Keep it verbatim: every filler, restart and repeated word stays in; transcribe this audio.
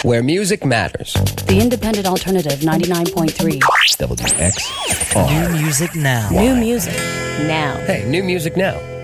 where music matters. The Independent Alternative ninety-nine point three. W X R. New music now. New music now. Hey, new music now.